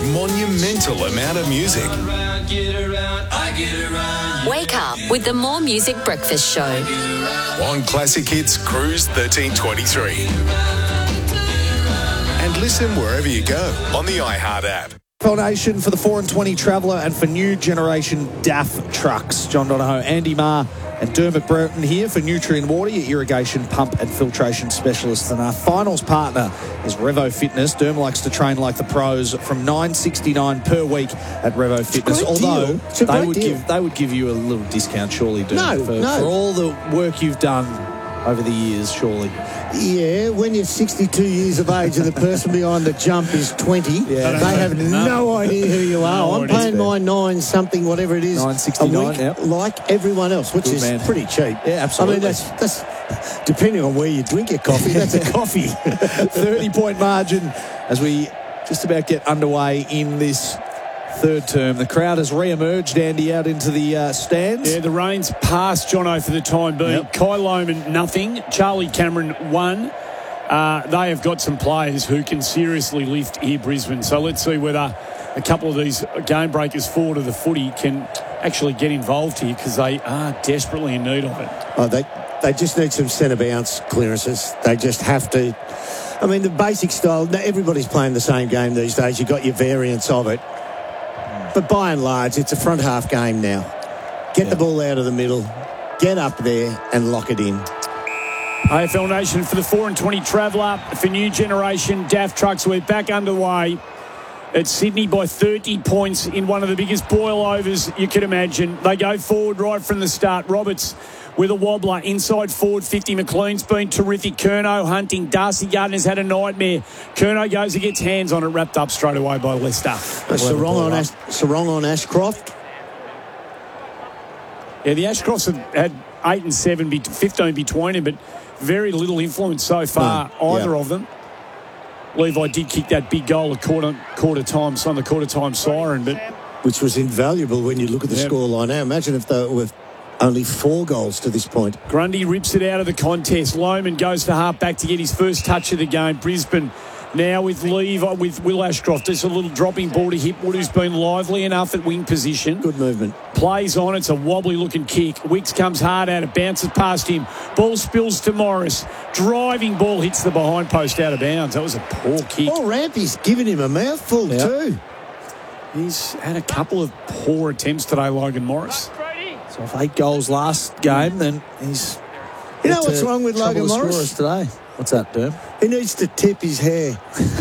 monumental amount of music. Wake up with the More Music Breakfast Show. On Classic Hits Cruise 1323. And listen wherever you go on the iHeart app. Foundation for the 4 and 20 Traveller and for new generation DAF trucks. John Donohoe, Andy Marr and Dermot Brereton here for Nutrien Water, your irrigation pump and filtration specialist. And our finals partner is Revo Fitness. Derm likes to train like the pros from $9.69 per week at Revo Fitness. Although they would give you a little discount, surely, Derm, for all the work you've done over the years, surely. Yeah, when you're 62 years of age and the person behind the jump is 20, they have no idea who you are. I'm paying my $9 whatever it is, $9.69, like everyone else, which is pretty cheap. Yeah, absolutely. I mean, that's depending on where you drink your coffee, that's a coffee. 30-point margin as we just about get underway in this third term. The crowd has re-emerged, Andy, out into the stands. Yeah, the rain's passed, Jono, for the time being. Yep. Kai Lohman, nothing. Charlie Cameron, 1. They have got some players who can seriously lift here, Brisbane. So let's see whether a couple of these game breakers forward of the footy can actually get involved here, because they are desperately in need of it. Oh, they just need some centre bounce clearances. They just have to. I mean, the basic style, everybody's playing the same game these days. You've got your variants of it. But by and large, it's a front half game now. Get the ball out of the middle, get up there and lock it in. AFL Nation for the 4 and 20 Traveller for new generation DAF trucks. We're back underway at Sydney by 30 points in one of the biggest boilovers you could imagine. They go forward right from the start. Roberts with a wobbler. Inside forward 50. McLean's been terrific. Curnow hunting. Darcy Gardner's had a nightmare. Curnow goes and gets hands on it, wrapped up straight away by Leicester. Sarong on Ashcroft. Yeah, the Ashcrofts have had 8 and 7, 15 between them, but very little influence so far, either of them. Levi did kick that big goal at quarter time, on the quarter time siren, but which was invaluable when you look at the scoreline now. Imagine if they were only 4 goals to this point. Grundy rips it out of the contest. Lohman goes to half back to get his first touch of the game. Brisbane now with Levi, with Will Ashcroft. Just a little dropping ball to Hipwood, who's been lively enough at wing position. Good movement. Plays on. It's a wobbly looking kick. Wicks comes hard out. It bounces past him. Ball spills to Morris. Driving ball hits the behind post out of bounds. That was a poor kick. Oh, Rampy's giving him a mouthful too. He's had a couple of poor attempts today, Logan Morris. So off 8 goals last game, then he's... You know what's wrong with Logan Morris today? What's that, Derm? He needs to tip his hair.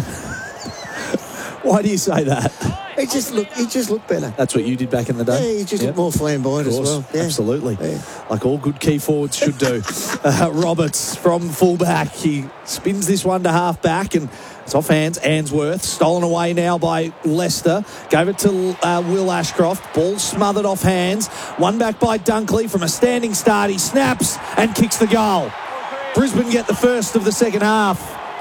Why do you say that? He just looked better. That's what you did back in the day? Yeah, he just looked more flamboyant as well. Yeah. Absolutely. Yeah. Like all good key forwards should do. Roberts from fullback. He spins this one to half back and it's off hands. Ainsworth stolen away now by Leicester. Gave it to Will Ashcroft. Ball smothered off hands. One back by Dunkley from a standing start. He snaps and kicks the goal. Brisbane get the first of the second half.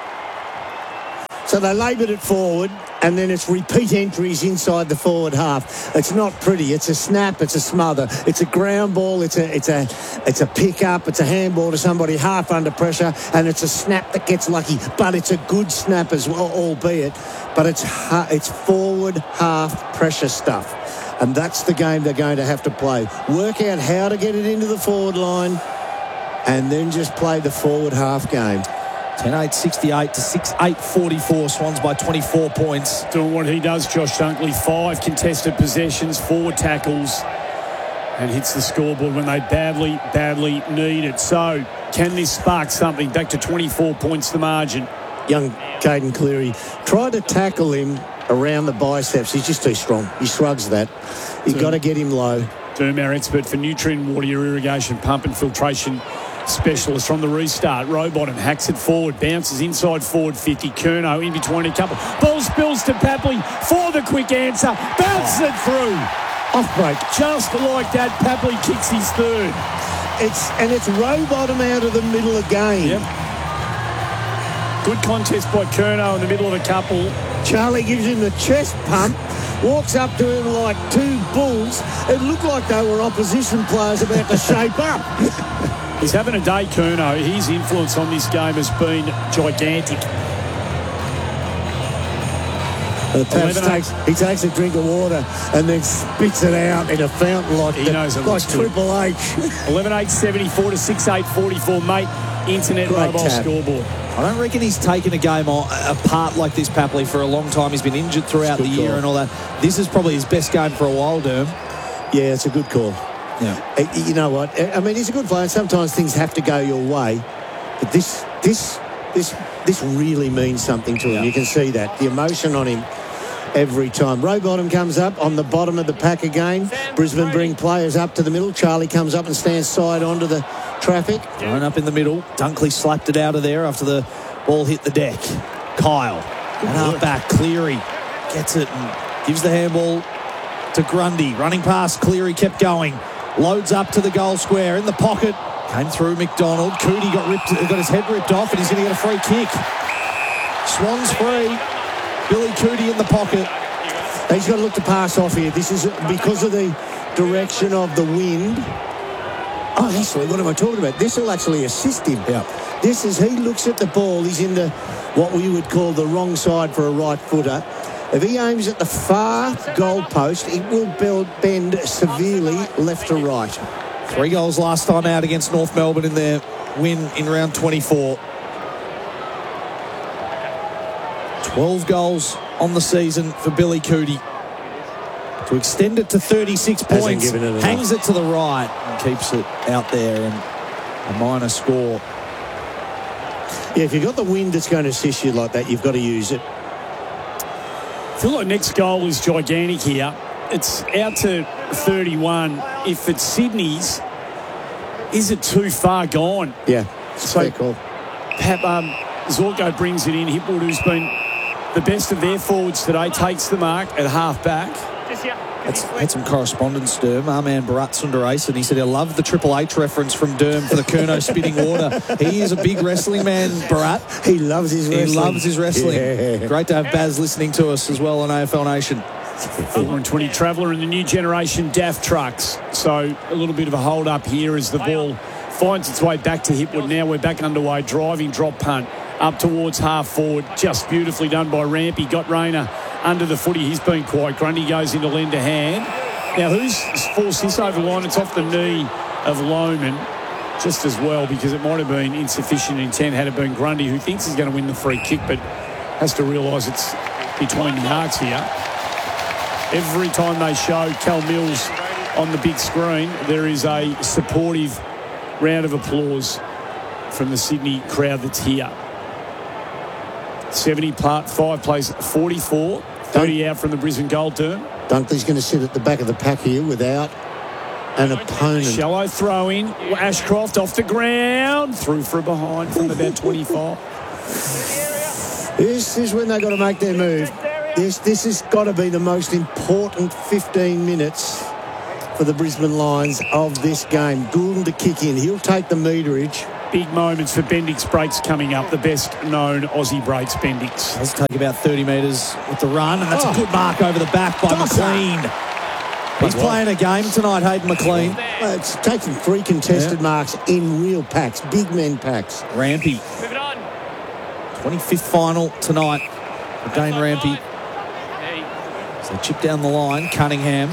So they laboured it forward, and then it's repeat entries inside the forward half. It's not pretty. It's a snap. It's a smother. It's a ground ball. It's a pick up. It's a handball to somebody half under pressure, and it's a snap that gets lucky. But it's a good snap as well, albeit. But it's forward half pressure stuff, and that's the game they're going to have to play. Work out how to get it into the forward line, and then just play the forward half game. 10-8-68 to 6-8-44. Swans by 24 points. Doing what he does, Josh Dunkley. 5 contested possessions, 4 tackles, and hits the scoreboard when they badly, badly need it. So, can this spark something? Back to 24 points the margin. Young Caden Cleary tried to tackle him around the biceps. He's just too strong. He shrugs that. You've got to get him low. Derm, our expert for Nutrien Water, your irrigation pump and filtration specialist from the restart. Rowbottom hacks it forward, bounces inside forward 50. Curnow in between a couple. Ball spills to Papley for the quick answer. Bounces it through. Off break. Just like that, Papley kicks his third. It's Rowbottom out of the middle again. Yep. Good contest by Curnow in the middle of a couple. Charlie gives him the chest pump. Walks up to him like 2 bulls. It looked like they were opposition players about to shape up. He's having a day, Curnow. His influence on this game has been gigantic. He takes a drink of water and then spits it out in a fountain like Triple H. 11.874 to 6.844, mate. Internet Great mobile tap. scoreboard. I don't reckon he's taken a game apart like this, Papley, for a long time. He's been injured throughout the year and all that. This is probably his best game for a while, Derm. Yeah, it's a good call. Yeah. You know what? I mean, he's a good player. Sometimes things have to go your way, but this really means something to him. Yeah. You can see that the emotion on him every time. Rowbottom comes up on the bottom of the pack again. Brisbane bring players up to the middle. Charlie comes up and stands side onto the traffic. Thrown up in the middle. Dunkley slapped it out of there after the ball hit the deck. Kyle. And half back. Cleary gets it and gives the handball to Grundy. Running past Cleary, kept going. Loads up to the goal square. In the pocket. Came through McDonald. Cootie got his head ripped off and he's going to get a free kick. Swans free. Billy Cootie in the pocket. He's got to look to pass off here. This is because of the direction of the wind. Oh, actually, what am I talking about? This will actually assist him. Yeah. This is, he looks at the ball. He's in what we would call the wrong side for a right footer. If he aims at the far goal post, it will bend severely left to right. 3 goals last time out against North Melbourne in their win in round 24. 12 goals on the season for Billy Cootie. To extend it to 36 points, hangs it to the right and keeps it out there and a minor score. Yeah, if you've got the wind that's going to assist you like that, you've got to use it. I feel like next goal is gigantic here. It's out to 31. If it's Sydney's, is it too far gone? Yeah, it's fair call. Zorko brings it in. Hipwood, who's been the best of their forwards today, takes the mark at half back. Had some correspondence, Derm. Our man Bharat Sundaresan, he said he loved the Triple H reference from Derm for the Curnow spitting water. He is a big wrestling man, Bharat. He loves his wrestling. He loves his wrestling. Yeah. Great to have Baz listening to us as well on AFL Nation. 420 Traveller and the new generation DAF trucks. So a little bit of a hold up here as the ball finds its way back to Hipwood. Now we're back underway. Driving drop punt up towards half forward. Just beautifully done by Rampy. Got Rayner under the footy. He's been quiet. Grundy goes into lend a hand. Now who's forced this over the line? It's off the knee of Lohman just as well, because it might have been insufficient intent had it been Grundy, who thinks he's going to win the free kick but has to realise it's between the arcs here. Every time they show Cal Mills on the big screen, there is a supportive round of applause from the Sydney crowd that's here. 75 plays 44, 30 out from the Brisbane goal term. Dunkley's going to sit at the back of the pack here without an opponent. Shallow throw in. Ashcroft off the ground. Through for a behind from about 25. This is when they've got to make their move. This has got to be the most important 15 minutes for the Brisbane Lions of this game. Goulden to kick in. He'll take the meterage. Big moments for Bendix breaks coming up. The best known Aussie breaks, Bendix. Does take about 30 metres with the run, and that's a good mark over the back by McLean. He's playing a game tonight, Hayden McLean. It's taking 3 contested marks in real packs, big men packs. Rampy. 25th final tonight for Dane Rampy. So chip down the line, Cunningham.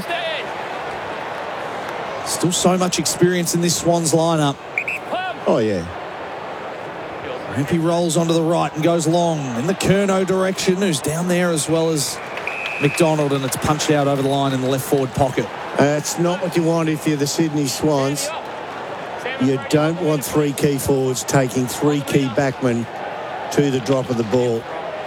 Still so much experience in this Swans lineup. Oh, yeah. Rampy rolls onto the right and goes long in the Curnow direction, who's down there as well as McDonald, and it's punched out over the line in the left forward pocket. That's not what you want if you're the Sydney Swans. You don't want 3 key forwards taking 3 key backmen to the drop of the ball.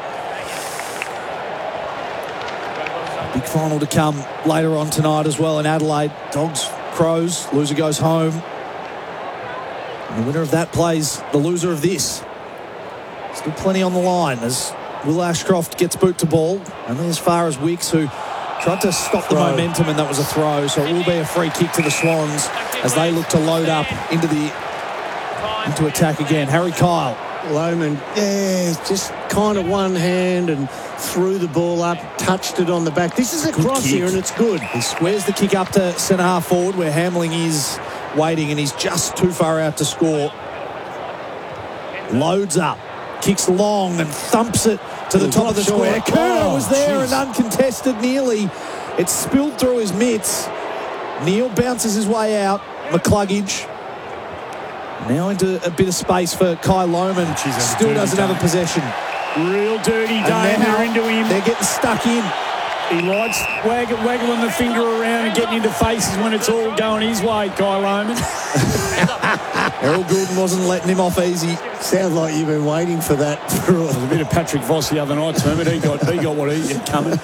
Big final to come later on tonight as well in Adelaide. Dogs, Crows, loser goes home. And the winner of that plays the loser of this. Still plenty on the line as Will Ashcroft gets boot to ball. Only as far as Wicks, who tried to stop the momentum, and that was a throw. So it will be a free kick to the Swans as they look to load up into attack again. Harry Kyle. Lohman, just kind of one hand and threw the ball up, touched it on the back. This is a cross here, and it's good. He squares the kick up to centre half forward where Hamling is waiting, and he's just too far out to score. Loads up, kicks long and thumps it to the top of the square. Curnow was there geez. and uncontested nearly. It spilled through his mitts. Neil bounces his way out. McCluggage now into a bit of space for Kai Lohmann. Still doesn't have a possession. Real dirty And danger now into him. they're getting stuck in. He likes waggling the finger around and getting into faces when it's all going his way, Kai Lohmann. Errol Goulden wasn't letting him off easy. Sounds like you've been waiting for that. There's a bit of Patrick Voss the other night, Termit. He got what he had coming.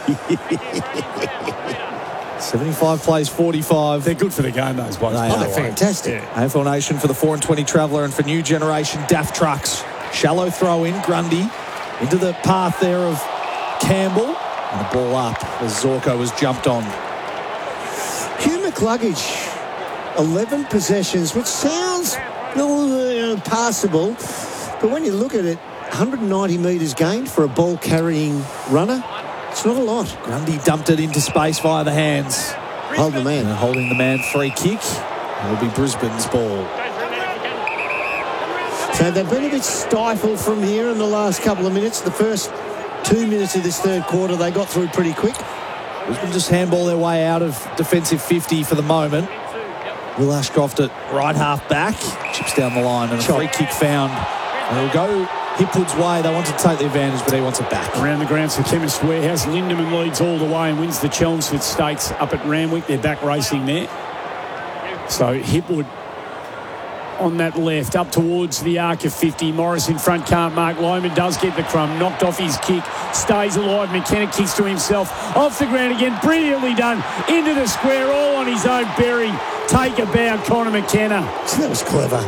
75 plays 45. They're good for the game, those blokes. They by are. the way. Fantastic. Yeah. AFL Nation for the 4 and 20 Traveller and for New Generation Daft Trucks. Shallow throw in, Grundy into the path there of Campbell. And the ball up as Zorko was jumped on. Hugh McCluggage, 11 possessions, which sounds passable. But when you look at it, 190 metres gained for a ball-carrying runner. It's not a lot. Grundy dumped it into space via the hands. Hold the man. And holding the man free kick. It'll be Brisbane's ball. So they've been a bit stifled from here in the last couple of minutes. The first 2 minutes of this third quarter, they got through pretty quick. Brisbane just handball their way out of defensive 50 for the moment. Will Ashcroft at right half back. Chips down the line and a free kick found. And it'll go Hipwood's way. They want to take the advantage, but he wants it back. Around the grounds for Chemist Warehouse, Lindemann leads all the way and wins the Chelmsford Stakes up at Randwick. They're back racing there. So Hipwood on that left, up towards the arc of 50. Morris in front, can't mark. Lohmann does get the crumb, knocked off his kick, stays alive. McKenna kicks to himself, off the ground again, brilliantly done, into the square, all on his own. Berry, take a bow, Connor McKenna. So that was clever.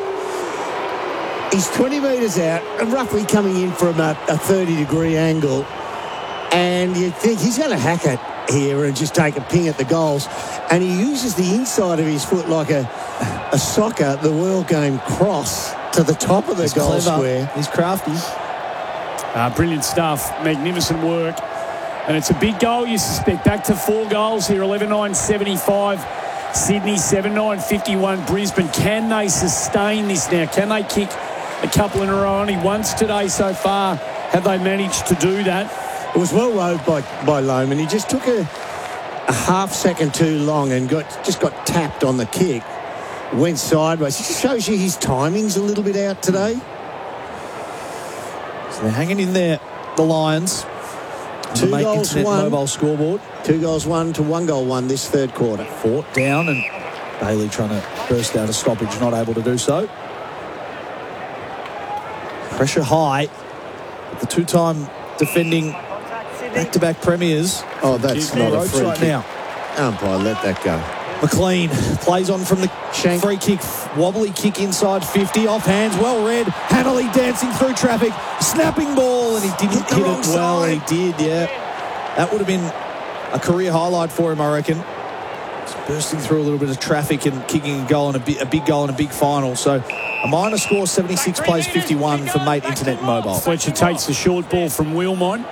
He's 20 metres out and roughly coming in from a 30-degree angle. And you'd think he's going to hack it here and just take a ping at the goals. And he uses the inside of his foot like a soccer, the world game cross to the top of the He's goal clever. square. He's crafty. Brilliant stuff, magnificent work. And it's a big goal, you suspect. Back to 4 goals here, 11-9-75. Sydney, 7-9-51. Brisbane, can they sustain this now? Can they kick a couple in a row? Only once today so far have they managed to do that. It was well rowed by Lohmann. He just took a half second too long and just got tapped on the kick. Went sideways. It just shows you his timing's a little bit out today. So they're hanging in there, the Lions. 2 Mate goals, Internet 1. Mobile scoreboard. 2 goals, 1 to 1 goal, 1 this third quarter. Fought down and Bailey trying to burst out a stoppage, not able to do so. Pressure high. The 2-time defending back-to-back premiers. Oh, that's not a Ropes free right kick. now. Umpire, let that go. McLean plays on from the Shank. free kick, wobbly kick inside 50, off hands, well read. Hanley dancing through traffic, snapping ball, and he didn't the hit wrong it well. side. He did, yeah. That would have been a career highlight for him, I reckon. Just bursting through a little bit of traffic and kicking a goal and a big goal in a big final. So a minor score, 76 plays 51 for Mate Internet and Mobile. Fletcher takes the short ball from Wilmot.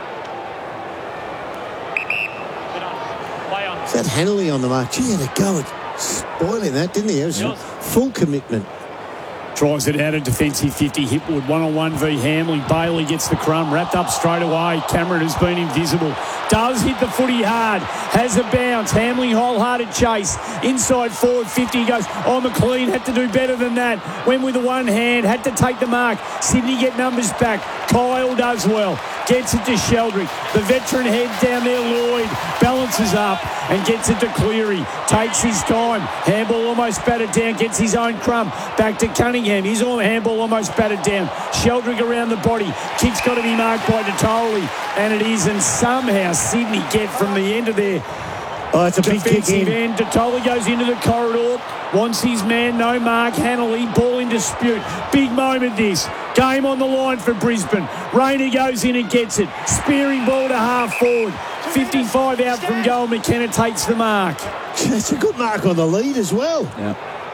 Is that Hanley on the mark? Gee, he had a go at spoiling that, didn't he? It was full commitment. Drives it out of defensive 50. Hipwood 1-on-1 v Hamley. Bailey gets the crumb. Wrapped up straight away. Cameron has been invisible. Does hit the footy hard. Has a bounce. Hamley wholehearted chase. Inside forward 50. He goes, oh, McLean had to do better than that. Went with the one hand. Had to take the mark. Sydney get numbers back. Kyle does well. Gets it to Sheldrick. The veteran head down there, Lloyd. Balances up and gets it to Cleary. Takes his time. Handball almost batted down. Gets his own crumb. Back to Cunningham. His handball almost batted down. Sheldrick around the body. Kick's got to be marked by Detoli. And it is. And somehow Sydney get from the end of their Oh, it's a big kick defensive in. end. Detoli goes into the corridor. Wants his man. No mark. Hanley. Ball in dispute. Big moment this. Game on the line for Brisbane. Rainey goes in and gets it. Spearing ball to half forward. 55 out from goal. McKenna takes the mark. It's a good mark on the lead as well. Yeah.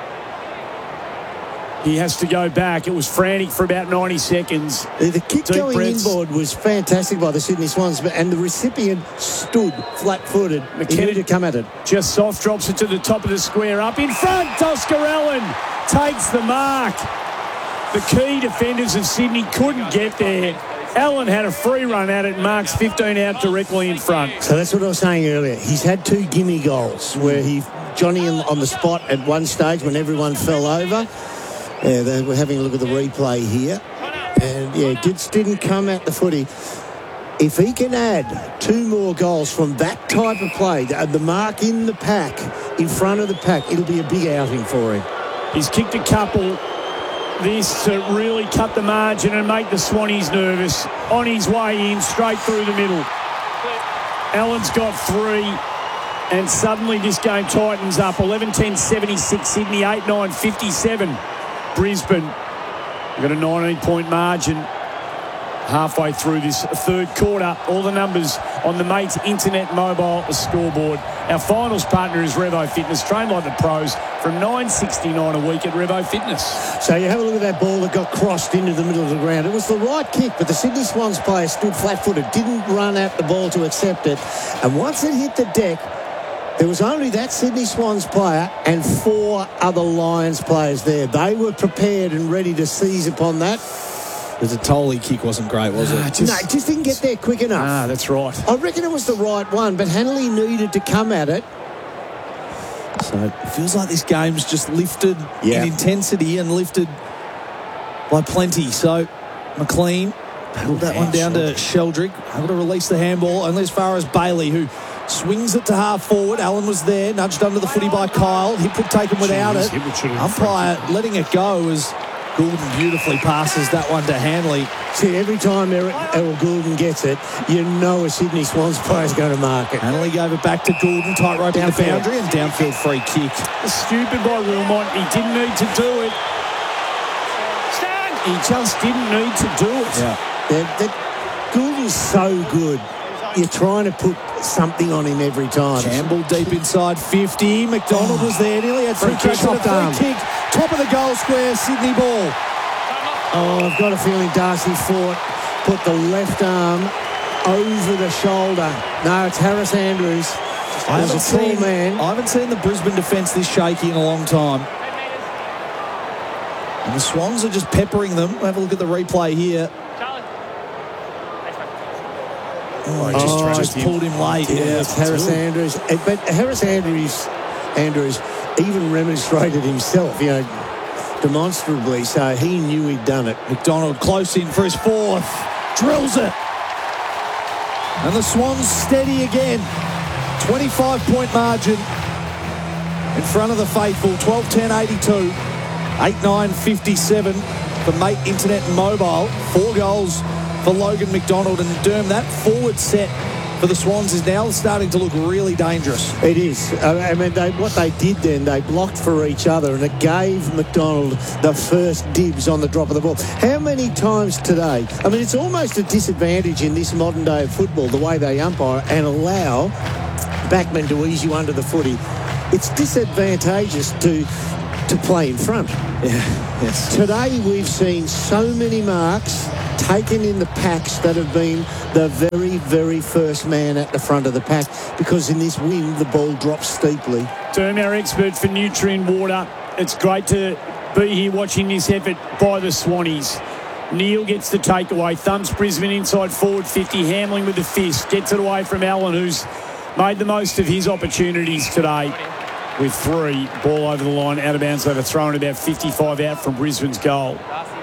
He has to go back. It was frantic for about 90 seconds. The kick Deep going breaths. inboard was fantastic by the Sydney Swans, and the recipient stood flat-footed. He McKenna- knew to come at it. Just soft drops it to the top of the square. Up in front, Toscarellan takes the mark. The key defenders of Sydney couldn't get there. Allen had a free run at it. Marks 15 out directly in front. So that's what I was saying earlier. He's had 2 gimme goals where Johnny on the spot at one stage when everyone fell over. Yeah, we're having a look at the replay here. And, yeah, Gitz didn't come at the footy. If he can add 2 more goals from that type of play, the mark in the pack, in front of the pack, it'll be a big outing for him. He's kicked a couple. This to really cut the margin and make the Swannies nervous. On his way in, straight through the middle. Allen's got 3. And suddenly this game tightens up. 11-10-76 Sydney, 8-9-57 Brisbane. We've got a 19-point margin halfway through this third quarter. All the numbers on the Mates Internet Mobile scoreboard. Our finals partner is Revo Fitness, trained like the pros from $9.69 a week at Revo Fitness. So you have a look at that ball that got crossed into the middle of the ground. It was the right kick, but the Sydney Swans player stood flat-footed, didn't run at the ball to accept it. And once it hit the deck, there was only that Sydney Swans player and 4 other Lions players there. They were prepared and ready to seize upon that. The Tolley kick wasn't great, was it? No, it just didn't get there quick enough. That's right. I reckon it was the right one, but Hanley needed to come at it. So it feels like this game's just lifted in intensity and lifted by plenty. So McLean held that one down to Sheldrick, able to release the handball only as far as Bailey, who swings it to half forward. Allen was there, nudged under the footy by Kyle. Hipwood taken without it. Umpire letting it go as Goulden beautifully passes that one to Hanley. See, every time Errol Goulden gets it, you know a Sydney Swans player's going to mark it. Hanley gave it back to Goulden, tight rope in the boundary and downfield free kick. Stupid by Wilmot. He didn't need to do it. He just didn't need to do it. Yeah. Goulden's so good. You're trying to put something on him every time. Campbell deep inside 50. McDonald was there. Nearly had 3 cracks at a free kick. Top of the goal square, Sydney ball. Oh, I've got a feeling Darcy Fort put the left arm over the shoulder. No, it's Harris Andrews. I haven't seen the Brisbane defence this shaky in a long time. And the Swans are just peppering them. We'll have a look at the replay here. He just pulled him late. Yeah, it's Harris Andrews. But Harris Andrews even remonstrated himself, demonstrably, so he knew he'd done it. McDonald close in for his 4th. Drills it. And the Swans steady again. 25-point margin in front of the faithful. 12-10-82. 8-9-57 for Mate Internet and Mobile. 4 goals for Logan McDonald, and Derm, that forward set for the Swans is now starting to look really dangerous. It is. I mean, what they did then, they blocked for each other, and it gave McDonald the first dibs on the drop of the ball. How many times today? I mean, it's almost a disadvantage in this modern day of football, the way they umpire and allow backmen to ease you under the footy. It's disadvantageous to play in front. Yeah. Yes. Today we've seen so many marks taken in the packs that have been the very, very first man at the front of the pack, because in this wind the ball drops steeply. Derm, our expert for Nutrien Water. It's great to be here watching this effort by the Swannies. Neil gets the takeaway, thumps Brisbane inside forward 50, Hamling with the fist, gets it away from Allen, who's made the most of his opportunities today with 3. Ball over the line, out of bounds. They've thrown about 55 out from Brisbane's goal.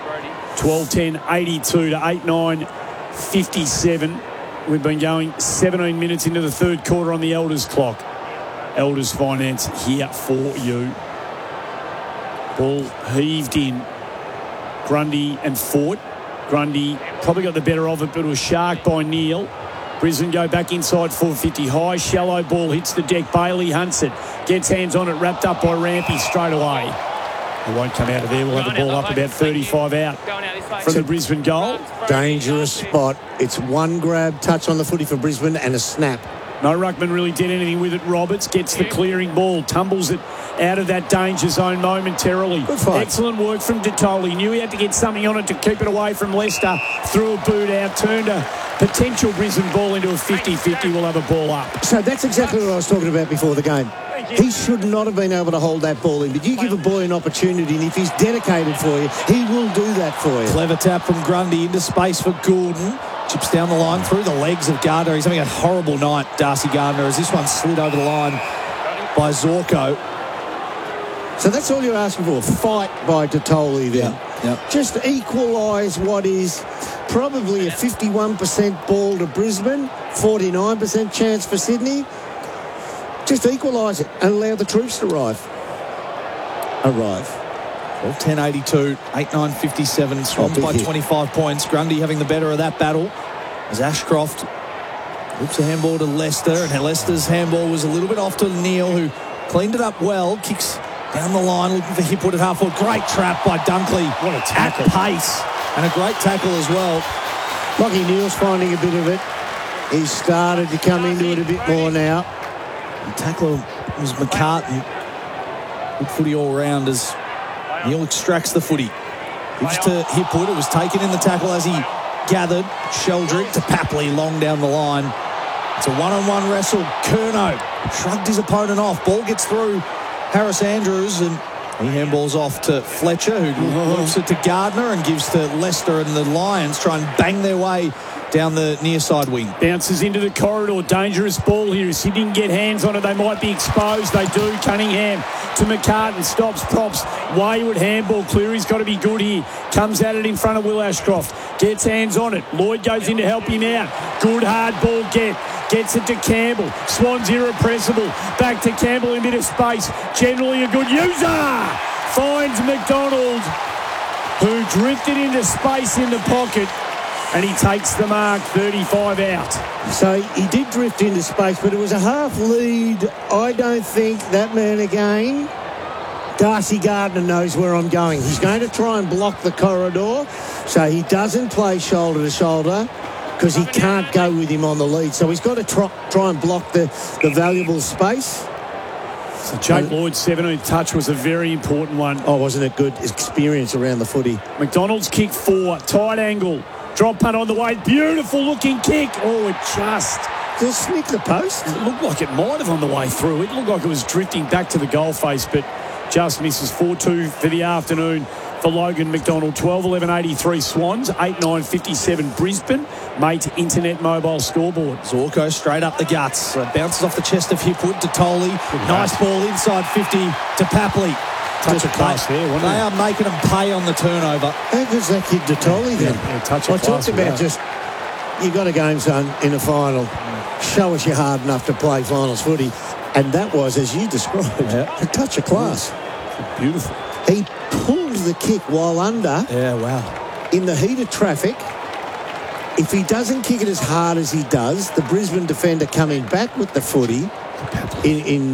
12-10-82 to 8-9-57. We've been going 17 minutes into the third quarter on the Elders clock. Elders Finance here for you. Ball heaved in. Grundy and Fort. Grundy probably got the better of it, but it was sharked by Neil. Brisbane go back inside 450. High, shallow ball hits the deck. Bailey hunts it. Gets hands on it, wrapped up by Rampy straight away. It won't come out of there. We'll have the ball up about 35 out from the Brisbane goal. Dangerous spot. It's one grab touch on the footy for Brisbane and a snap. No ruckman really did anything with it. Roberts gets the clearing ball, tumbles it out of that danger zone momentarily. Good fight. Excellent work from Detoli. Knew he had to get something on it to keep it away from Leicester. Threw a boot out, turned a potential Brisbane ball into a 50-50. We'll have a ball up. So that's exactly what I was talking about before the game. He should not have been able to hold that ball in, but you give a boy an opportunity, and if he's dedicated for you, he will do that for you. Clever tap from Grundy into space for Gordon. Chips down the line through the legs of Gardner. He's having a horrible night, Darcy Gardner, as this one slid over the line by Zorko. So that's all you're asking for, fight by Detoli then. Yep. Just equalise what is probably a 51% ball to Brisbane, 49% chance for Sydney. Just equalise it and allow the troops to arrive. 10-82, 8-9-57, Swans by 25 points. Grundy having the better of that battle as Ashcroft whips a handball to Leicester, and Leicester's handball was a little bit off to Neil, who cleaned it up well, kicks down the line, looking for Hipwood at half forward. Great trap by Dunkley. What a tackle. At pace, and a great tackle as well. Lockie Neal's finding a bit of it. He's started to come into it a bit more now. The tackler was McCartan. Good footy all round as Neil extracts the footy. Gives to Hipwood. It was taken in the tackle as he gathered. Sheldrick to Papley long down the line. It's a one-on-one wrestle. Curnow shrugged his opponent off. Ball gets through Harris Andrews, and he handballs off to Fletcher, who looks it to Gardner and gives to Leicester, and the Lions try and bang their way down the near side wing. Bounces into the corridor. Dangerous ball here. If he didn't get hands on it, they might be exposed. They do. Cunningham to McCartan. Stops, props. Wayward handball. Cleary's got to be good here. Comes at it in front of Will Ashcroft. Gets hands on it. Lloyd goes in to help him out. Good hard ball get. Gets it to Campbell. Swans irrepressible. Back to Campbell in a bit of space. Generally a good user. Finds McDonald, who drifted into space in the pocket. And he takes the mark, 35 out. So he did drift into space, but it was a half lead. I don't think that man again. Darcy Gardner knows where I'm going. He's going to try and block the corridor, so he doesn't play shoulder to shoulder because he can't go with him on the lead. So he's got to try and block the valuable space. So Jake Lloyd's 17th touch was a very important one. Oh, wasn't it good? Experience around the footy. McDonald's kick 4, tight angle. Drop punt on the way. Beautiful looking kick. Oh, it just... Did it snick the post? It looked like it might have on the way through. It looked like it was drifting back to the goal face, but just misses. 4-2 for the afternoon for Logan McDonald. 12-11-83 Swans. 8-9-57 Brisbane. Mate Internet Mobile scoreboard. Zorko straight up the guts. Bounces off the chest of Hipwood to Tolley. Nice ball inside 50 to Papley. Touch of class there, wasn't They are making them pay on the turnover. How good's that kid to Tolley then? Touch I of class. talked about just, you got a game, son, in a final. Show us you're hard enough to play finals footy. And that was, as you described, a touch of class. Beautiful. He pulled the kick while under. Yeah, wow. In the heat of traffic. If he doesn't kick it as hard as he does, the Brisbane defender coming back with the footy in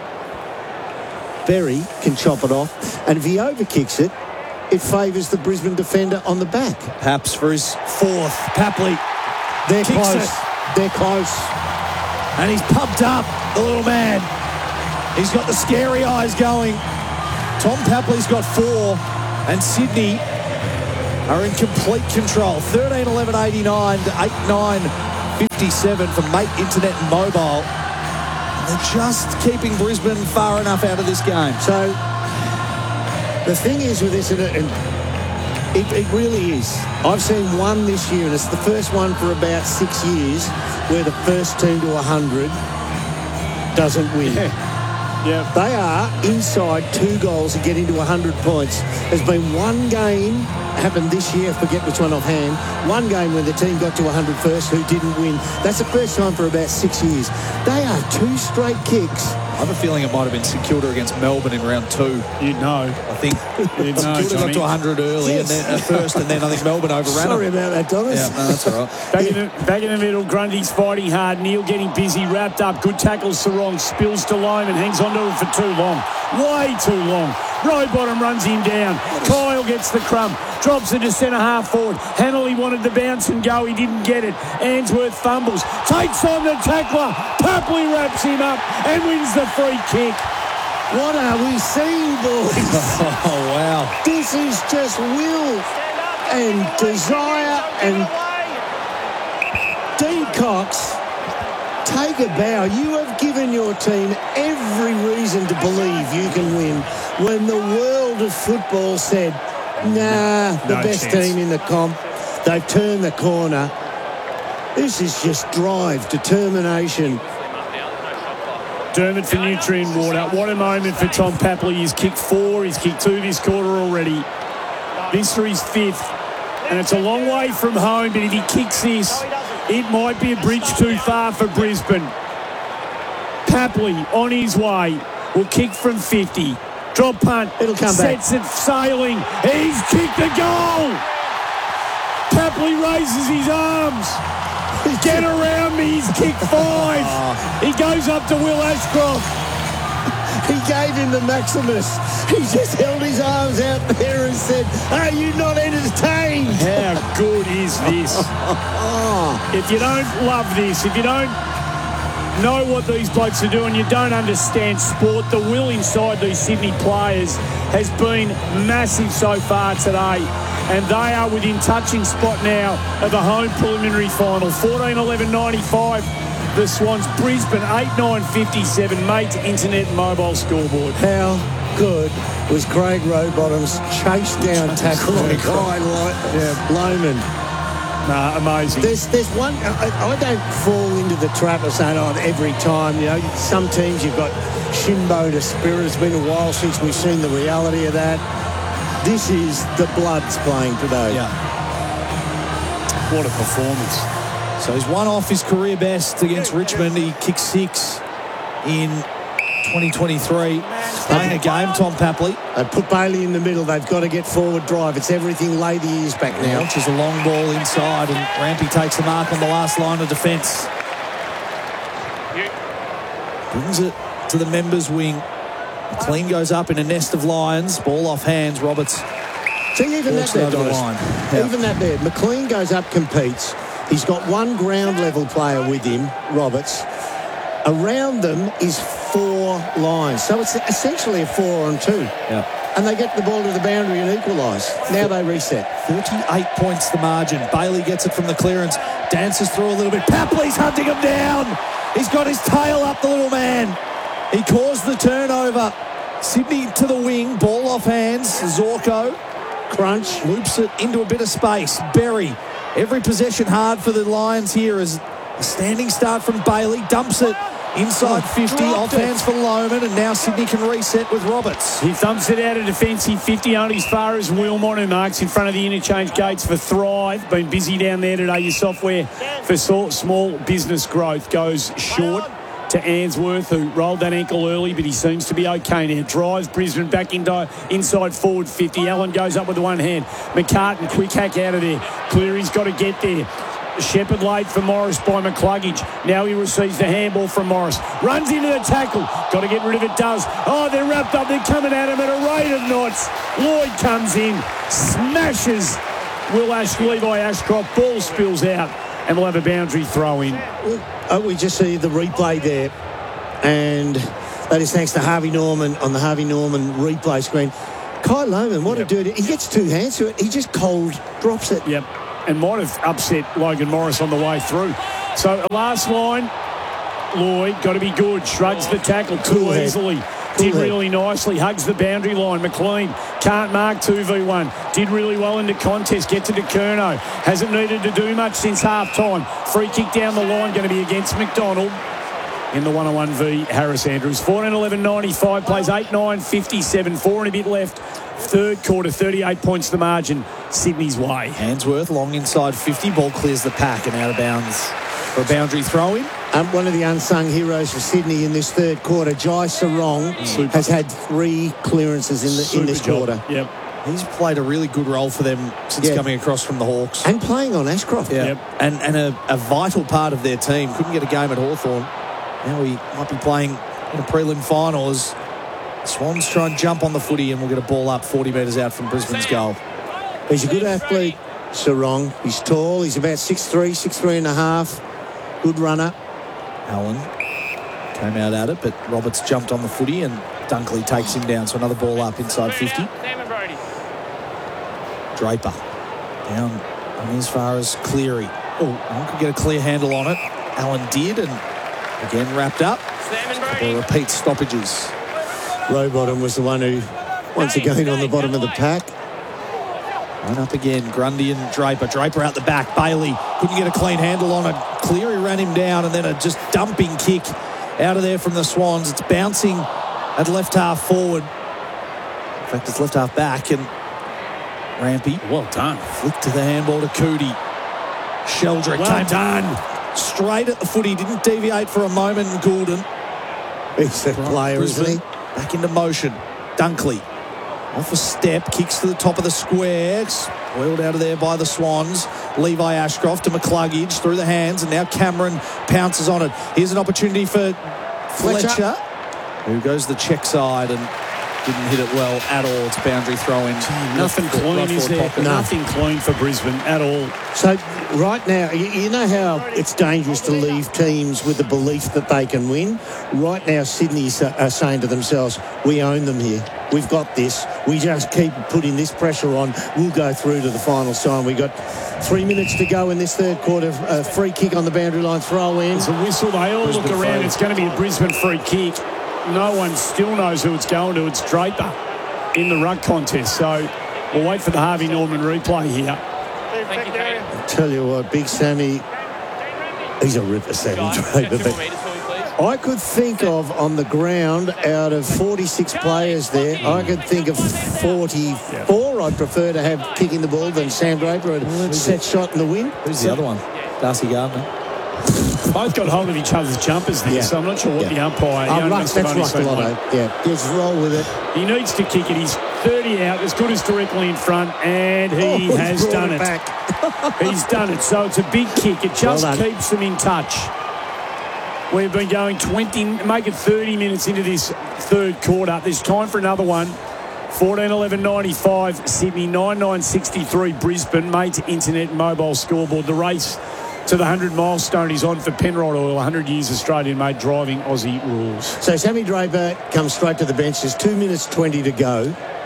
Berry can chop it off. And if he overkicks it, it favours the Brisbane defender on the back. Paps for his fourth. Papley. They're Kicks close. it. They're close. And he's pumped up, the little man. He's got the scary eyes going. Tom Papley's got 4. And Sydney are in complete control. 13-11-89 to 8-9-57 for Mate Internet and Mobile. They're just keeping Brisbane far enough out of this game. So the thing is with this, and it really is. I've seen one this year, and it's the first one for about 6 years where the first team to 100 doesn't win. Yeah. They are inside 2 goals to get into 100 points. There's been one game, happened this year, I forget which one offhand, one game when the team got to 100 first who didn't win. That's the first time for about 6 years. They are 2 straight kicks. I have a feeling it might have been St Kilda against Melbourne in round 2. You'd know. I think You'd know, St Kilda got Johnny. to 100 early and then at first, and then I think Melbourne overran Sorry them. about that, Thomas. Yeah, no, that's all right. Back in the middle, Grundy's fighting hard. Neil getting busy, wrapped up. Good tackle, Sarong. Spills to Loman, hangs onto it for too long. Way too long. Rowbottom runs him down. Kyle gets the crumb. Drops it to centre half forward. Hanley Papley wanted to bounce and go. He didn't get it. Ainsworth fumbles. Takes on the tackler. Papley wraps him up and wins the free kick. What are we seeing, boys? Oh, wow. This is just will and desire and Dean Cox, take a bow. You have given your team every reason to believe you can win when the world of football said, nah, the best team in the comp. They've turned the corner. This is just drive, determination. Dermott for Nutrien Water. What a moment for Tom Papley. He's kicked 4. He's kicked 2 this quarter already. This for his 5th. And it's a long way from home, but if he kicks this, it might be a bridge too far for Brisbane. Papley on his way. Will kick from 50. Drop punt. It'll come back. Sets it sailing. He's kicked the goal. Papley raises his arms. Get around me. He's kicked 5. He goes up to Will Ashcroft. He gave him the Maximus. He just held his arms out there and said, are you not entertained? How good is this? If you don't love this, if you don't know what these blokes are doing, you don't understand sport, the will inside these Sydney players has been massive so far today. And they are within touching spot now of a home preliminary final. 14-11-95. The Swans, Brisbane, 8-9-57. Mate's internet and mobile scoreboard. How good was Craig Rowbottom's chase down tackle on a guy like Lohman? Nah, amazing. There's one, I don't fall into the trap of saying, every time, some teams you've got shinbo to spirit. It's been a while since we've seen the reality of that. This is the Bloods playing today. Yeah. What a performance. So he's one off his career best against Richmond. He kicked 6 in 2023. Playing a game, Tom Papley. They put Bailey in the middle. They've got to get forward drive. It's everything lay the years back now. Launches a long ball inside and Rampy takes the mark on the last line of defence. Brings it to the members' wing. McLean goes up in a nest of lions. Ball off hands. Roberts. See, even that there, Donis. Even that there. McLean goes up, competes. He's got one ground level player with him, Roberts. Around them is 4 lines. So it's essentially a 4-on-2. Yeah. And they get the ball to the boundary and equalise. Now they reset. 38 points the margin. Bailey gets it from the clearance. Dances through a little bit. Papley's hunting him down. He's got his tail up, the little man. He caused the turnover. Sydney to the wing. Ball off hands. Zorko. Crunch. Loops it into a bit of space. Berry. Every possession hard for the Lions here as a standing start from Bailey. Dumps it inside 50. Off hands for Lohman. And now Sydney can reset with Roberts. He thumps it out of defensive 50 only as far as Wilmot, who marks in front of the interchange gates for Thrive. Been busy down there today. Your software for small business growth goes short to Ainsworth, who rolled that ankle early, but he seems to be okay now. Drives Brisbane back inside forward 50. Allen goes up with one hand. McCartan, quick hack out of there. Cleary's got to get there. Shepherd late for Morris by McCluggage. Now he receives the handball from Morris. Runs into the tackle. Got to get rid of it, does. Oh, they're wrapped up. They're coming at him at a rate of knots. Lloyd comes in, smashes Levi Ashcroft. Ball spills out, and we'll have a boundary throw in. We just see the replay there, and that is thanks to Harvey Norman on the Harvey Norman replay screen. Kai Lohman, what a dude. He gets 2 hands to it. He just cold drops it. Yep. And might have upset Logan Morris on the way through. So last line, Lloyd, got to be good. Shrugs the tackle too easily. Did really nicely. Hugs the boundary line. McLean can't mark 2v1. Did really well in the contest. Gets it to Curnow. Hasn't needed to do much since half-time. Free kick down the line. Going to be against McDonald in the 1-on-1 v Harris Andrews. 14-11-95. Plays 8-9-57. 4 and a bit left. Third quarter, 38 points the margin. Sydney's way. Ainsworth long inside 50. Ball clears the pack and out of bounds for a boundary throw-in. One of the unsung heroes for Sydney in this third quarter, Jai Sarong, has had 3 clearances in this quarter. Yep. He's played a really good role for them since coming across from the Hawks. And playing on Ashcroft. Yeah. Yep. And a vital part of their team. Couldn't get a game at Hawthorn. Now he might be playing in a prelim final as Swans try and jump on the footy and we'll get a ball up 40 metres out from Brisbane's goal. He's a good athlete. Sarong. He's tall. He's about 6'3", 6'3 and a half. Good runner. Allen came out at it, but Roberts jumped on the footy and Dunkley takes him down. So another ball up inside 50. Draper down only as far as Cleary. Oh, I could get a clear handle on it. Allen did, and again wrapped up. Couple of repeat stoppages. Rowbottom was the one who, once again, on the bottom of the pack. One up again, Grundy and Draper. Draper out the back. Bailey couldn't get a clean handle on it. Cleary ran him down, and then a just dumping kick out of there from the Swans. It's bouncing at left half forward. In fact, it's left half back, and Rampy. Well done. Flicked to the handball to Cootie. Sheldrick came done. Straight at the footy. Didn't deviate for a moment, and Goulden. He's a player, isn't he? Back into motion. Dunkley. Off a step, kicks to the top of the square. Spoiled out of there by the Swans. Levi Ashcroft to McCluggage through the hands, and now Cameron pounces on it. Here's an opportunity for Fletcher, who goes the check side and didn't hit it well at all. It's a boundary throw in. Nothing clean, is there? Pocket. Nothing clean for Brisbane at all. So right now, you know how it's dangerous to leave teams with the belief that they can win? Right now, Sydney are saying to themselves, we own them here. We've got this. We just keep putting this pressure on. We'll go through to the final time. We've got 3 minutes to go in this third quarter. A free kick on the boundary line, throw in. It's a whistle. They all look around. It's going to be a Brisbane free kick. No one still knows who it's going to. It's Draper in the ruck contest. So we'll wait for the Harvey Norman replay here. Thank you, Gary. I tell you what, Big Sammy, he's a ripper, Sammy Draper. I could think of, on the ground, out of 46 players there, I could think of 44 I'd prefer to have kicking the ball than Sam Draper, a set shot in the wind. Who's the other one? Darcy Gardner. Both got hold of each other's jumpers there, so I'm not sure what the umpire... That's Ruckalotto. Yeah, just roll with it. He needs to kick it. He's 30 out, as good as directly in front, and he has done it. He's done it. So it's a big kick. It just keeps them in touch. We've been going make it 30 minutes into this third quarter. There's time for another one. 14-11-95, Sydney, 9-9-63, Brisbane. Mate Internet Mobile Scoreboard. The race to the 100 milestone is on for Penrod Oil, 100 years Australian-made driving Aussie rules. So Sammy Draper comes straight to the bench. There's 2 minutes 20 to go.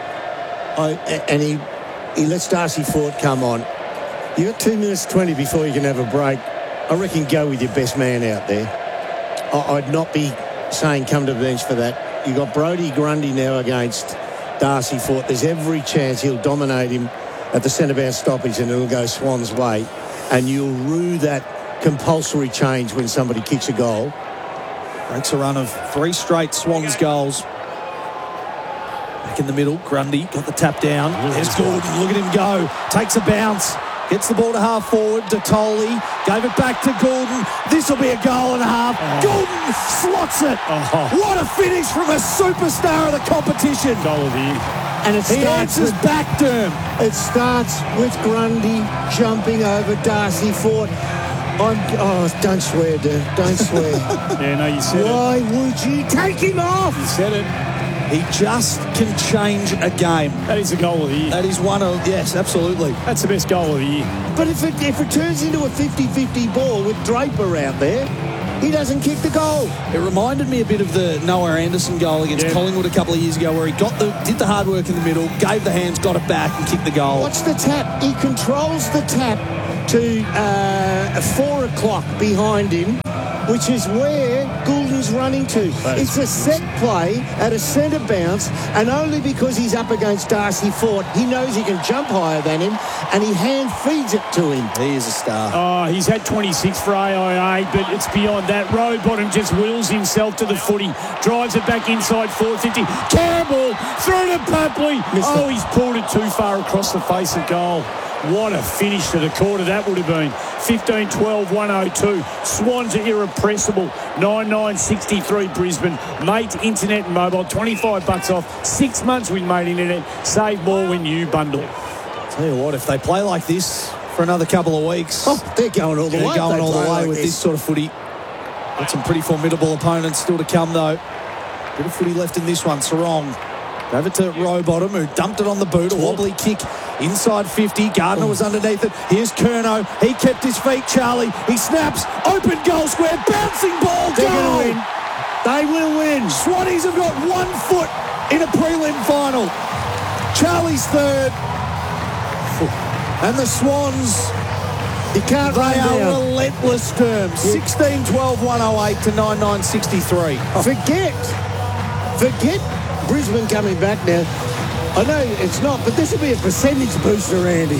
And he lets Darcy Fort come on. You've got 2 minutes 20 before you can have a break. I reckon go with your best man out there. I'd not be saying come to the bench for that. You've got Brodie Grundy now against Darcy Fort. There's every chance he'll dominate him at the centre-bounce stoppage and it'll go Swans' way. And you'll rue that compulsory change when somebody kicks a goal. Breaks a run of 3 straight Swans goals. Back in the middle, Grundy got the tap down. There's Gordon. Look at him go. Takes a bounce. Gets the ball to half forward. Detoli gave it back to Gordon. This will be a goal and a half. Gordon slots it. What a finish from a superstar of the competition. Goal of the year. And he answers back, Derm. It starts with Grundy jumping over Darcy Fort. Don't swear, Derm. Don't swear. Yeah, no, you said Why would you take him off? You said it. He just can change a game. That is the goal of the year. That is one of, yes, absolutely. That's the best goal of the year. But if it turns into a 50-50 ball with Draper out there, he doesn't kick the goal. It reminded me a bit of the Noah Anderson goal against Collingwood a couple of years ago, where he did the hard work in the middle, gave the hands, got it back, and kicked the goal. Watch the tap. He controls the tap to 4 o'clock behind him, which is where Goulden's running to. It's a set play at a centre bounce, and only because he's up against Darcy Fort, he knows he can jump higher than him, and he hand feeds it to him. He is a star. Oh, he's had 26 for AIA, but it's beyond that. Rowbottom just wills himself to the footy, drives it back inside 450. Campbell through to Papley. He's pulled it too far across the face of goal. What a finish to the quarter that would have been. 15-12, 102. Swans are irrepressible. 9-9-63 Brisbane. Mate Internet and Mobile. $25 off. 6 months with Mate Internet. Save more when you bundle. Tell you what, if they play like this for another couple of weeks, they're going all the way. They're going all the way like with this sort of footy. Got some pretty formidable opponents still to come, though. Bit of footy left in this one. Sarong gave it to Rowbottom, who dumped it on the boot. A wobbly kick Inside 50. Gardner was underneath it. Here's Curnow. He kept his feet, Charlie. He snaps. Open goal square. Bouncing ball. They're Goal. going to win. They will win. Swannies have got 1 foot in a prelim final. Charlie's third. And the Swans, You can't they run are down. relentless terms. 16-12-108 to 9-9-63. Forget Brisbane coming back now. I know it's not, but this will be a percentage booster, Andy.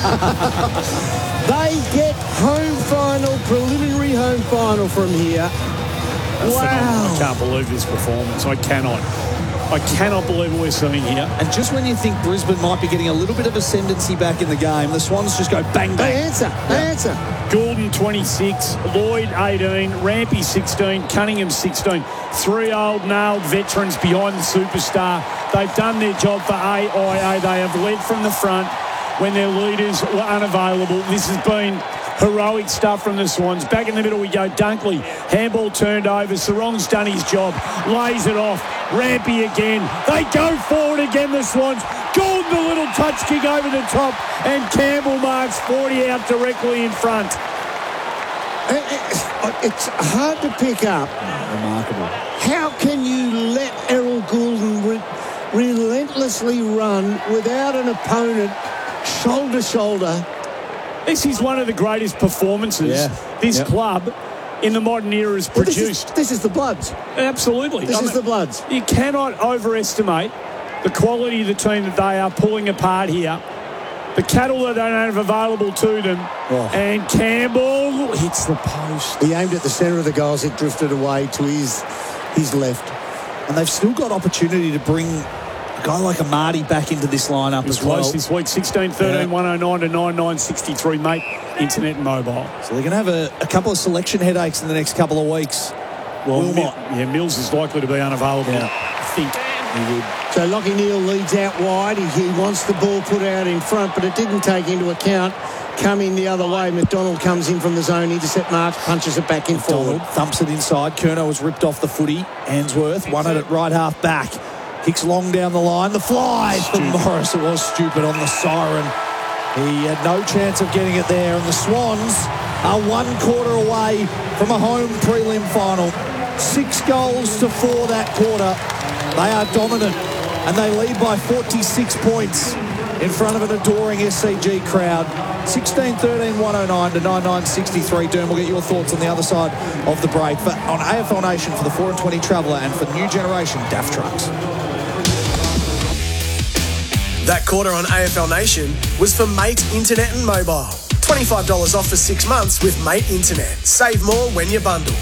They get home final, preliminary home final from here. Phenomenal. I Wow. can't believe this performance. I cannot believe what we're seeing here. And just when you think Brisbane might be getting a little bit of ascendancy back in the game, the Swans just go bang, They bang. answer. Goulden 26, Lloyd 18, Rampy 16, Cunningham 16. 3 old nailed veterans behind the superstar. They've done their job for AIA. They have led from the front when their leaders were unavailable. This has been heroic stuff from the Swans. Back in the middle we go. Dunkley. Handball turned over. Sarong's done his job. Lays it off. Rampy again. They go forward again, the Swans. Goulden, the little touch kick over the top. And Campbell marks 40 out directly in front. It's hard to pick up. Remarkable. How can you let Errol Goulden relentlessly run without an opponent shoulder to shoulder? This is one of the greatest performances this club in the modern era has Well, produced. this is the Bloods. Absolutely. This is the Bloods. You cannot overestimate the quality of the team that they are pulling apart here. The cattle that they don't have available to them. Oh. And Campbell hits the post. He aimed at the centre of the goals. It drifted away to his left. And they've still got opportunity to bring a guy like Amadi back into this lineup It was as well. close this week. 16-13-109 to 9-9-63, mate. Internet and mobile. So they're going to have a couple of selection headaches in the next couple of weeks. Well, Wilmot. Mills is likely to be unavailable. Yeah. I think. He would. So Lockie Neal leads out wide. He wants the ball put out in front, but it didn't take into account coming the other way. McDonald comes in from the zone, intercept marks, punches it back in forward. Donald thumps it inside. Curnow was ripped off the footy. Answorth won it at right half back. Kicks long down the line. The fly from Morris. It was stupid on the siren. He had no chance of getting it there. And the Swans are 1 quarter away from a home prelim final. 6 goals to 4 that quarter. They are dominant. And they lead by 46 points in front of an adoring SCG crowd. 16-13-109 to 9-9-63. Derm, we'll get your thoughts on the other side of the break. But on AFL Nation for the 4 and 20 Traveller and for New Generation DAF Trucks. That quarter on AFL Nation was for Mate Internet and Mobile. $25 off for 6 months with Mate Internet. Save more when you bundle.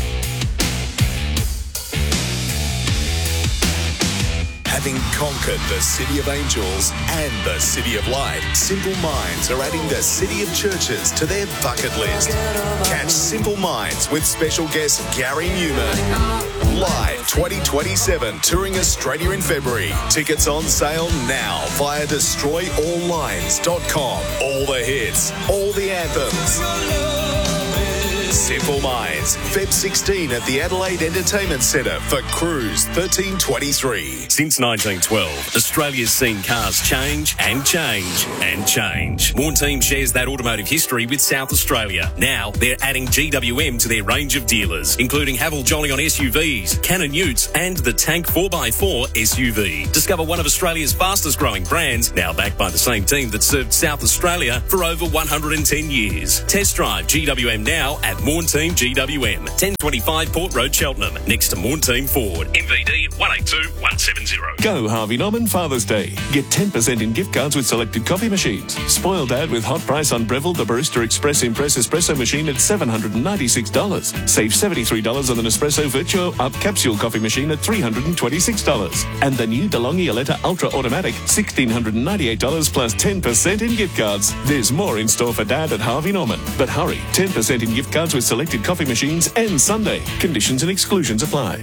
Having conquered the City of Angels and the City of Light, Simple Minds are adding the City of Churches to their bucket list. Catch Simple Minds with special guest Gary Newman. Live 2027, touring Australia in February. Tickets on sale now via destroyalllines.com. All the hits, all the anthems. Simple Minds, Feb 16 at the Adelaide Entertainment Centre for Cruise 1323. Since 1912, Australia's seen cars change and change and change. Morn Team shares that automotive history with South Australia. Now, they're adding GWM to their range of dealers, including Haval Jolly on SUVs, Cannon Utes, and the Tank 4x4 SUV. Discover one of Australia's fastest growing brands, now backed by the same team that served South Australia for over 110 years. Test drive GWM now at Morn Team GWM, 1025 Port Road, Cheltenham, next to Morn Team Ford. MVD 182170. Go Harvey Norman Father's Day. Get 10% in gift cards with selected coffee machines. Spoil Dad with hot price on Breville the Barista Express Impress Espresso machine at $796. Save $73 on the Nespresso Virtuo Up Capsule coffee machine at $326. And the new DeLonghi Aletta Ultra Automatic, $1,698 plus 10% in gift cards. There's more in store for Dad at Harvey Norman. But hurry, 10% in gift cards with selected coffee machines and Sunday. Conditions and exclusions apply.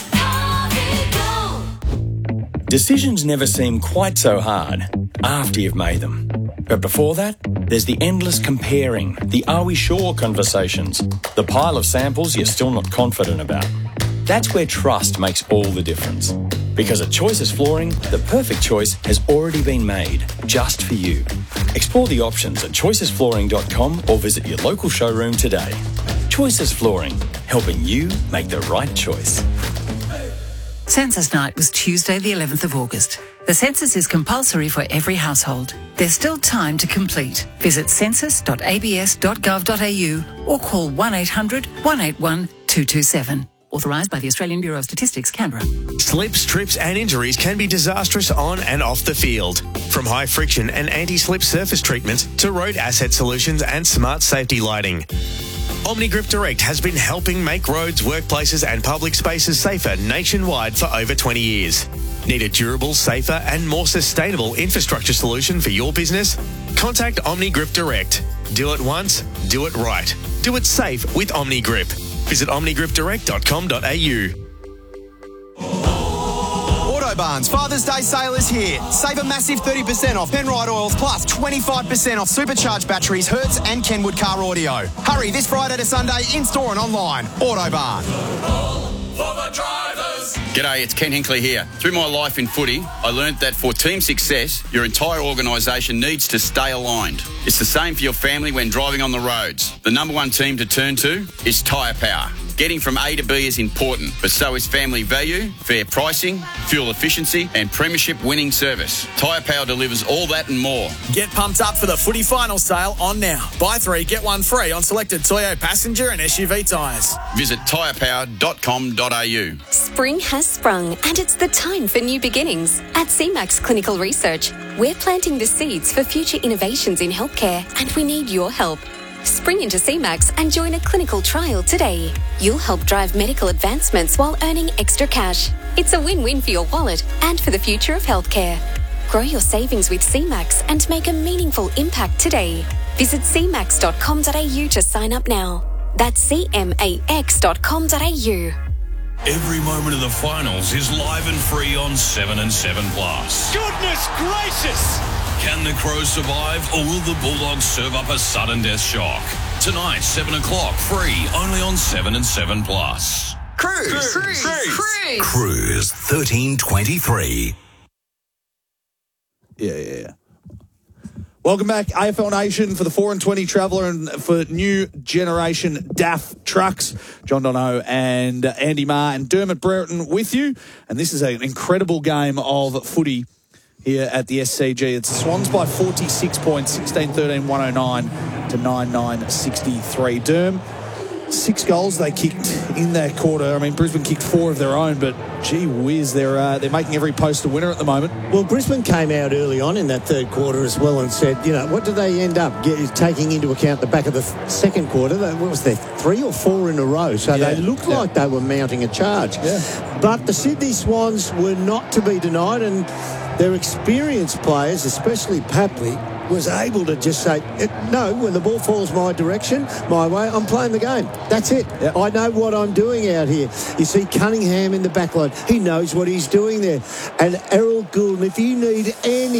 Decisions never seem quite so hard after you've made them. But before that, there's the endless comparing, the are we sure conversations, the pile of samples you're still not confident about. That's where trust makes all the difference. Because at Choices Flooring, the perfect choice has already been made, just for you. Explore the options at choicesflooring.com or visit your local showroom today. Choices Flooring, helping you make the right choice. Census night was Tuesday, the 11th of August. The census is compulsory for every household. There's still time to complete. Visit census.abs.gov.au or call 1800 181 227. Authorised by the Australian Bureau of Statistics, Canberra. Slips, trips and injuries can be disastrous on and off the field. From high friction and anti-slip surface treatment to road asset solutions and smart safety lighting. OmniGrip Direct has been helping make roads, workplaces and public spaces safer nationwide for over 20 years. Need a durable, safer and more sustainable infrastructure solution for your business? Contact OmniGrip Direct. Do it once, do it right. Do it safe with OmniGrip. Visit omnigripdirect.com.au. Autobarn's Father's Day sale is here. Save a massive 30% off Penrite oils plus 25% off supercharged batteries, Hertz and Kenwood car audio. Hurry this Friday to Sunday in-store and online. Autobarn. G'day, it's Ken Hinkley here. Through my life in footy, I learned that for team success, your entire organisation needs to stay aligned. It's the same for your family when driving on the roads. The number one team to turn to is Tyre Power. Getting from A to B is important, but so is family value, fair pricing, fuel efficiency and premiership winning service. Tyre Power delivers all that and more. Get pumped up for the footy final sale on now. Buy 3, get 1 free on selected Toyo passenger and SUV tyres. Visit tyrepower.com.au. Spring has sprung and it's the time for new beginnings. At CMAX Clinical Research, we're planting the seeds for future innovations in healthcare and we need your help. Spring into CMAX and join a clinical trial today. You'll help drive medical advancements while earning extra cash. It's a win-win for your wallet and for the future of healthcare. Grow your savings with CMAX and make a meaningful impact today. Visit cmax.com.au to sign up now. That's cmax.com.au. Every moment of the finals is live and free on 7 and 7 Plus. Goodness gracious! Can the Crows survive or will the Bulldogs serve up a sudden death shock? Tonight, 7 o'clock, free, only on 7 and 7 Plus. Cruise 1323. Yeah. Welcome back, AFL Nation, for the 4 and 20 Traveller and for new generation DAF trucks. John Donohoe and Andy Marr and Dermot Brereton with you. And this is an incredible game of footy here at the SCG. It's the Swans by 46 points, 16-13, 109 to 9-9, 63. Derm, 6 goals they kicked in that quarter. I mean, Brisbane kicked 4 of their own, but gee whiz, they're making every post a winner at the moment. Well, Brisbane came out early on in that third quarter as well and said, you know, what did they end up taking into account the back of the second quarter? What was there, 3 or 4 in a row? So they looked like they were mounting a charge. Yeah. But the Sydney Swans were not to be denied, and their experienced players, especially Papley, was able to just say, no, when the ball falls my direction, my way, I'm playing the game. That's it. Yep. I know what I'm doing out here. You see Cunningham in the back line. He knows what he's doing there. And Errol Goulden, if you need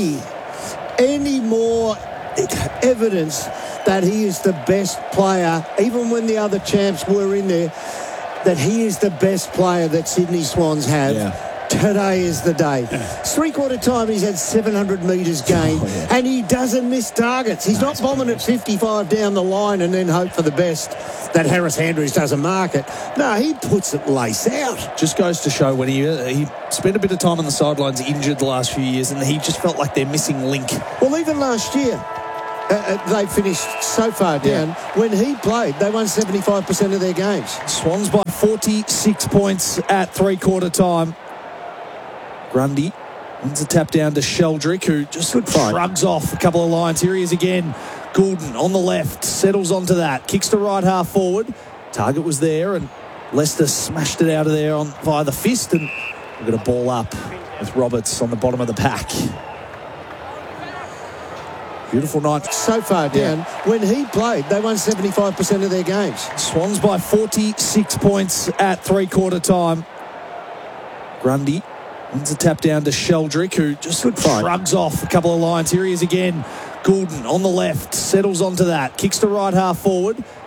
any more evidence that he is the best player, even when the other champs were in there, that he is the best player that Sydney Swans have. Yeah. Today is the day. Three-quarter time, he's had 700 metres gained, and he doesn't miss targets. He's not bombing at 55 down the line and then hope for the best that Harris Andrews doesn't mark it. No, he puts it lace out. Just goes to show when he spent a bit of time on the sidelines injured the last few years, and he just felt like their missing link. Well, even last year, they finished so far down. When he played, they won 75% of their games. Swans by 46 points at three-quarter time. Grundy wins a tap down to Sheldrick, who just shrugs off a couple of lines. Here he is again. Goulden on the left, settles onto that, kicks to right half forward. Target was there, and Leicester smashed it out of there via the fist, and we've got a ball up with Roberts on the bottom of the pack. Beautiful night. So far down. When he played, they won 75% of their games. Swans by 46 points at three-quarter time. Grundy wins a tap down to Sheldrick, who just shrugs off a couple of lines. Here he is again. Goulden on the left, settles onto that, kicks to right half forward.